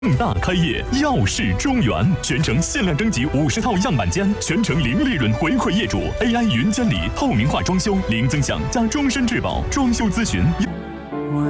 盛大开业，耀世中原，全程限量征集50套样板间，全程零利润回馈业主 ，AI 云监理，透明化装修，零增项加终身质保，装修咨询。